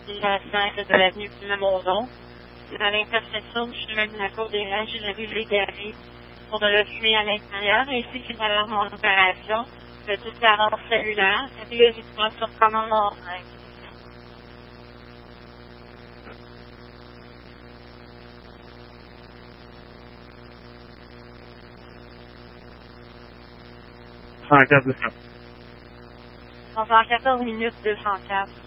de la 5 de l'avenue du Lamondon, à l'intersection du chemin de la Cour des Ranges et de la rue Légaré, pour de la fumée à l'intérieur, ainsi qu'une alarme en opération de toute carence cellulaire, périodiquement sur commande en 5. Cent quatre. On va en 14 minutes 204.